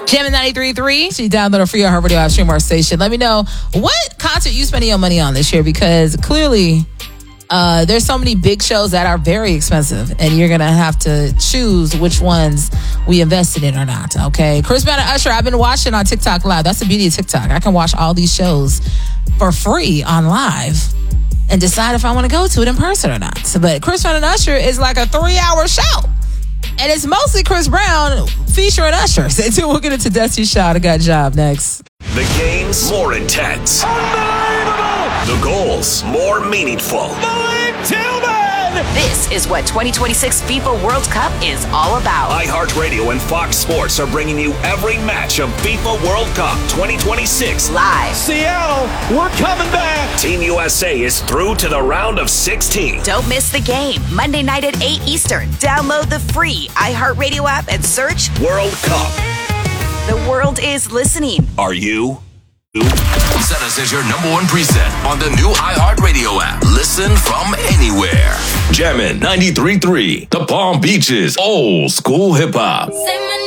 Jammin' 93.3. She downloaded a free iHeart Radio app, stream our station. Let me know what concert you spending your money on this year, because clearly there's so many big shows that are very expensive, and you're going to have to choose which ones we invested in or not, okay? Chris Brown and Usher, I've been watching on TikTok Live. That's the beauty of TikTok. I can watch all these shows for free on live and decide if I want to go to it in person or not. But Chris Brown and Usher is like a 3-hour show. And it's mostly Chris Brown featuring Usher. So we'll get into Destiny's Child. I got a job next. The games more intense. Unbelievable! The goals more meaningful. Malik Tillman! This is what 2026 FIFA World Cup is all about. iHeartRadio and Fox Sports are bringing you every match of FIFA World Cup 2026 live. Seattle, we're coming back. Team USA is through to the round of 16. Don't miss the game. Monday night at 8 Eastern. Download the free iHeartRadio app and search World Cup. The world is listening. Are you? Set us as your number one preset on the new iHeartRadio app. Listen from anywhere. Jammin' 93.3, the Palm Beaches, old school hip hop.